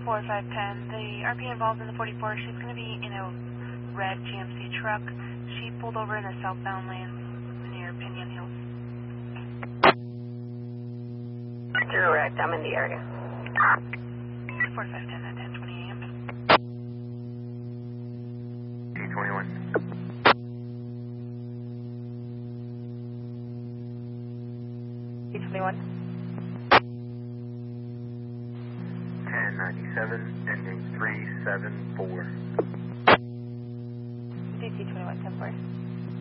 4510. The RP involved in the 44, she's going to be in a red GMC truck. She pulled over in the southbound lane near Pinion Hills. Direct, I'm in the area. 4510 at 10:20 a.m. D21. D21. 1097, ending 374. DC21, 10-4.